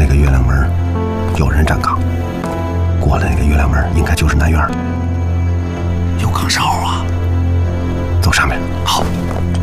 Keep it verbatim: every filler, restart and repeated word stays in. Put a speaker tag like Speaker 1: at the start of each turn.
Speaker 1: 个月亮门有人站岗，过了那个月亮门应该就是南院。
Speaker 2: 有岗哨啊！
Speaker 1: 走上面。
Speaker 2: 好。